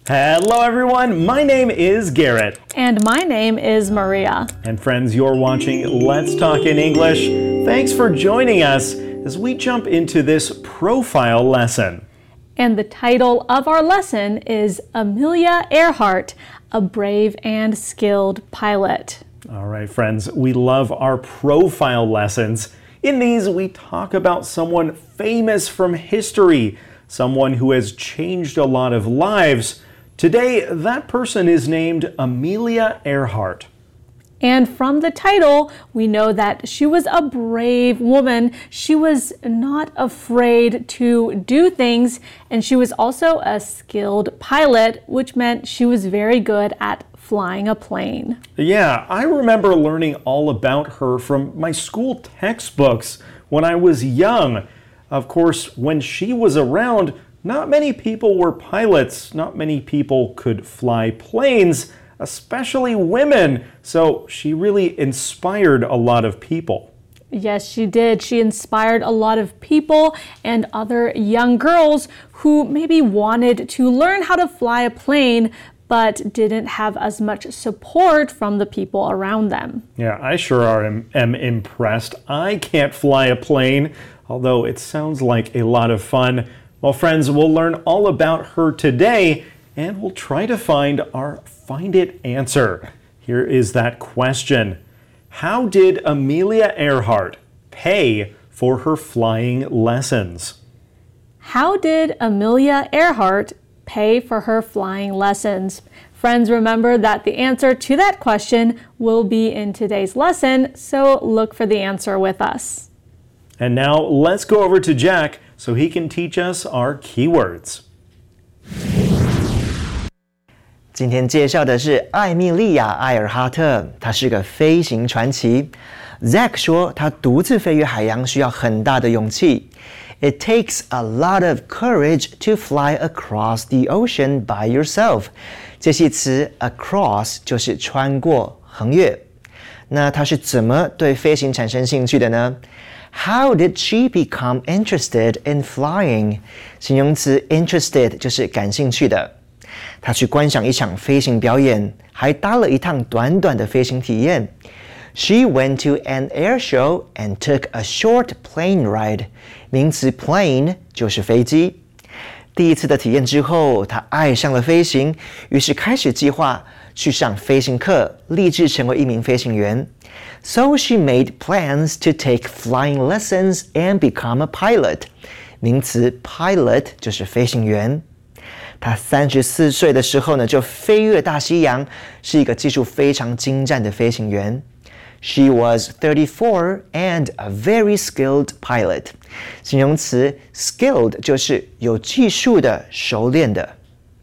Hello everyone, my name is Garrett. And my name is Maria. And friends, you're watching Let's Talk in English. Thanks for joining us as we jump into this profile lesson. And the title of our lesson is Amelia Earhart, a brave and skilled pilot. All right, friends, we love our profile lessons. In these, we talk about someone famous from history, someone who has changed a lot of lives. Today, that person is named Amelia Earhart. And from the title, we know that she was a brave woman. She was not afraid to do things, and she was also a skilled pilot, which meant she was very good at flying a plane. Yeah, I remember learning all about her from my school textbooks when I was young. Of course, when she was around, not many people were pilots. Not many people could fly planes, especially women. So she really inspired a lot of people. Yes, she did. She inspired a lot of people and other young girls who maybe wanted to learn how to fly a plane, but didn't have as much support from the people around them. Yeah, I sure am impressed. I can't fly a plane, although it sounds like a lot of fun. Well, friends, we'll learn all about her today, and we'll try to find our Find It answer. Here is that question. How did Amelia Earhart pay for her flying lessons? How did Amelia Earhart pay for her flying lessons? Friends, remember that the answer to that question will be in today's lesson, so look for the answer with us. And now let's go over to Jack so he can teach us our keywords. 今天介绍的是艾米莉亚·埃尔哈特，她是个飞行传奇。Zach 说，她独自飞越海洋需要很大的勇气。It takes a lot of courage to fly across the ocean by yourself. 介系词 across 就是穿过、横越。那她是怎么对飞行产生兴趣的呢？How did she become interested in flying? 形容词 interested 就是感兴趣的。她去观赏一场飞行表演，还搭了一趟短短的飞行体验。She went to an air show and took a short plane ride. 名词 plane 就是飞机。第一次的体验之后，她爱上了飞行，于是开始计划去上飞行课，立志成为一名飞行员。So she made plans to take flying lessons and become a pilot. 名词 pilot 就是飞行员。她34岁的时候呢，就飞越大西洋，是一个技术非常精湛的飞行员。She was 34 and a very skilled pilot. 形容词 skilled 就是有技术的、熟练的。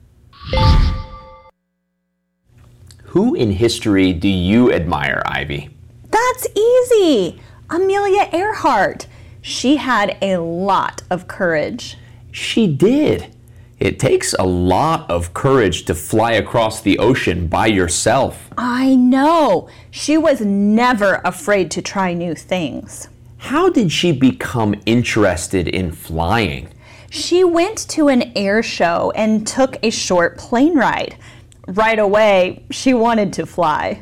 Who in history do you admire, Ivy? That's easy. Amelia Earhart. She had a lot of courage. She did. It takes a lot of courage to fly across the ocean by yourself. I know. She was never afraid to try new things. How did she become interested in flying? She went to an air show and took a short plane ride. Right away, she wanted to fly.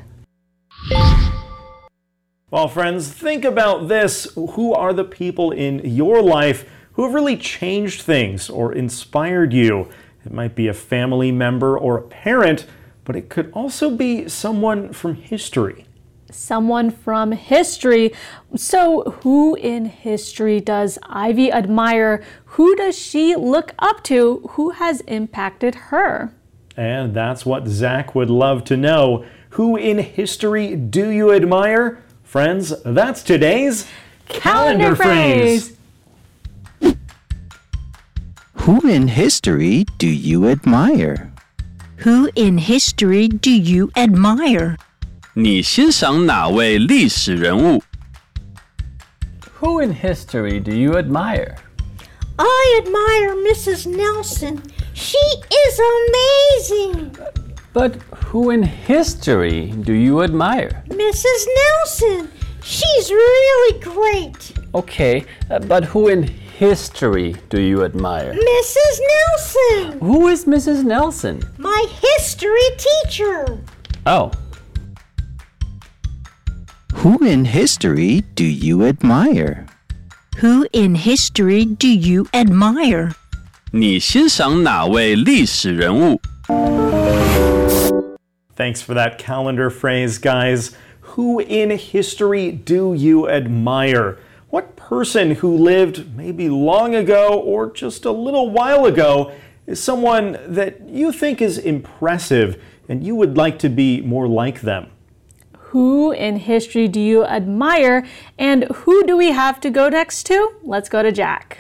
Well, friends, think about this. Who are the people in your life who have really changed things or inspired you? It might be a family member or a parent, but it could also be someone from history. Someone from history. So who in history does Ivy admire? Who does she look up to? Who has impacted her? And that's what Zach would love to know. Who in history do you admire? Friends, that's today's calendar phrase. Who in history do you admire? Who in history do you admire? 你欣赏哪位历史人物？ Who in history do you admire? I admire Mrs. Nelson. She is amazing. But who in history do you admire? Mrs. Nelson. She's really great. Okay, but who in history do you admire? Mrs. Nelson. Who is Mrs. Nelson? My my history teacher. Oh. Who in history do you admire? Who in history do you admire? 你欣赏哪位历史人物？ Thanks for that calendar phrase, guys. Who in history do you admire? What person who lived maybe long ago or just a little while ago is someone that you think is impressive and you would like to be more like them? Who in history do you admire? And who do we have to go next to? Let's go to Jack.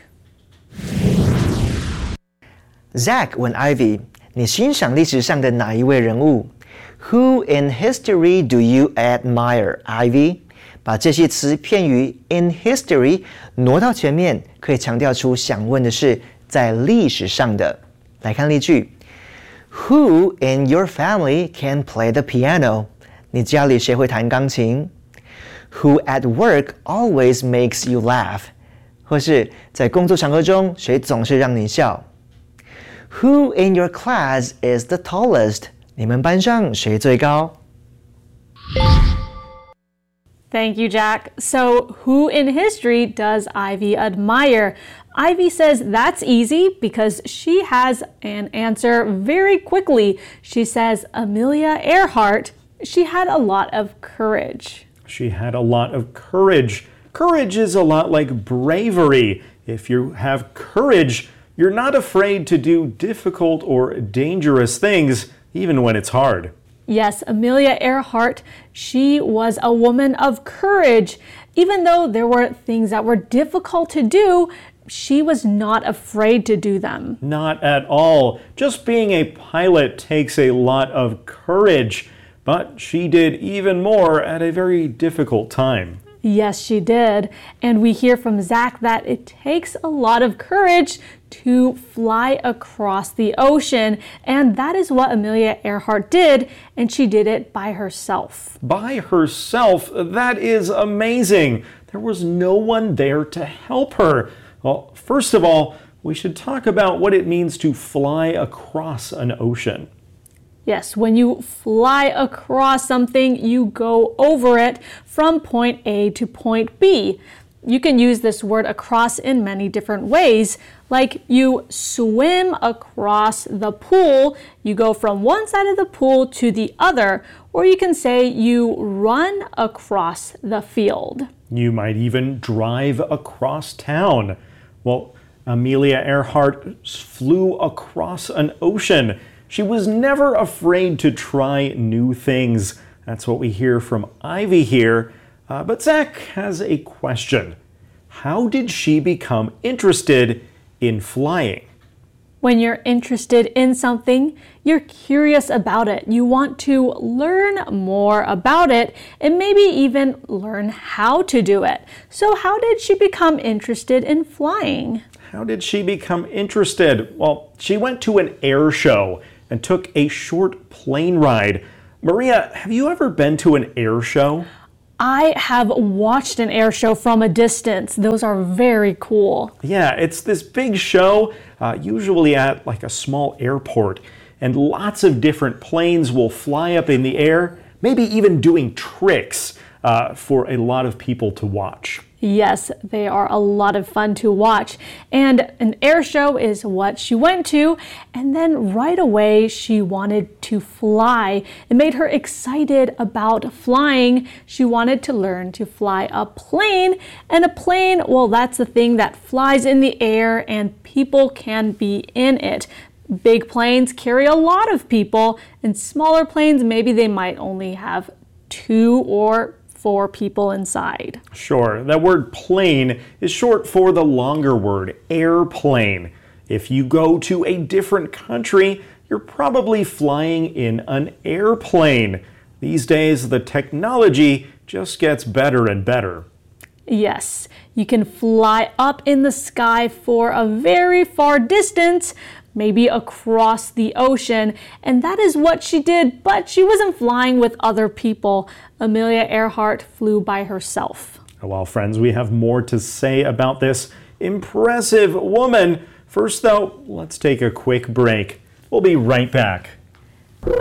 Zach 问 Ivy， 你欣赏历史上的哪一位人物？ Who in history do you admire, Ivy? 把这些词片语 in history 挪到前面，可以强调出想问的是在历史上的。来看例句 ：Who in your family can play the piano? 你家里谁会弹钢琴 ？Who at work always makes you laugh? 或是在工作场合中谁总是让你笑 ？Who in your class is the tallest? 你们班上谁最高？ Thank you, Jack. So, who in history does Ivy admire? Ivy says that's easy because she has an answer very quickly. She says Amelia Earhart. She had a lot of courage. She had a lot of courage. Courage is a lot like bravery. If you have courage, you're not afraid to do difficult or dangerous things, even when it's hard. Yes, Amelia Earhart, she was a woman of courage. Even though there were things that were difficult to do, she was not afraid to do them. Not at all. Just being a pilot takes a lot of courage, but she did even more at a very difficult time. Yes, she did. And we hear from Zach that it takes a lot of courage to fly across the ocean. And that is what Amelia Earhart did, and she did it by herself. By herself? That is amazing. There was no one there to help her. Well, first of all, we should talk about what it means to fly across an ocean. Yes, when you fly across something, you go over it from point A to point B. You can use this word across in many different ways, like you swim across the pool, you go from one side of the pool to the other, or you can say you run across the field. You might even drive across town. Well, Amelia Earhart flew across an ocean. She was never afraid to try new things. That's what we hear from Ivy here. But Zach has a question. How did she become interested in flying? When you're interested in something, you're curious about it. You want to learn more about it and maybe even learn how to do it. So how did she become interested in flying? How did she become interested? Well, she went to an air show and took a short plane ride. Maria, have you ever been to an air show? I have watched an air show from a distance. Those are very cool. Yeah, it's this big show, usually at like a small airport, and lots of different planes will fly up in the air, maybe even doing tricks for a lot of people to watch. Yes, they are a lot of fun to watch. And an air show is what she went to. And then right away, she wanted to fly. It made her excited about flying. She wanted to learn to fly a plane. And a plane, well, that's the thing that flies in the air and people can be in it. Big planes carry a lot of people, and smaller planes, maybe they might only have 2 or 4 people inside. Sure, that word plane is short for the longer word airplane. If you go to a different country, you're probably flying in an airplane. These days, the technology just gets better and better. Yes, you can fly up in the sky for a very far distance, maybe across the ocean, and that is what she did, but she wasn't flying with other people. Amelia Earhart flew by herself. Well, friends, we have more to say about this impressive woman. First, though, let's take a quick break. We'll be right back.